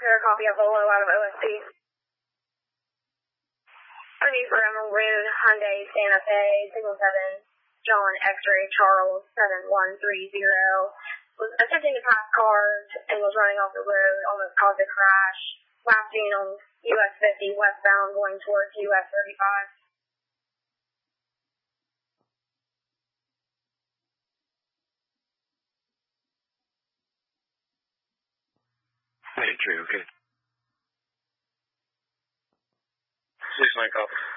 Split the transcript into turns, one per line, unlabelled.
a copy of Holo out of OSP. RV for Emerald Road, Hyundai Santa Fe, Signal 7, John X-Ray Charles 7130. Was attempting to pass cars and was running off the road, almost caused a crash. Last seen on US 50 westbound going towards US 35.
Hey, Trey, okay. 6-9 copy.